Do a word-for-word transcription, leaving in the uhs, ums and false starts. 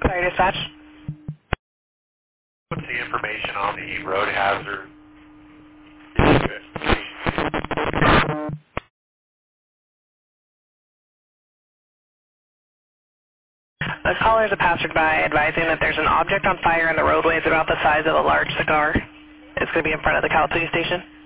Fire dispatch. What's the information on the road hazard? Good. The caller is a passerby advising that there's an object on fire in the roadways about the size of a large cigar. It's going to be in front of the Cal police station.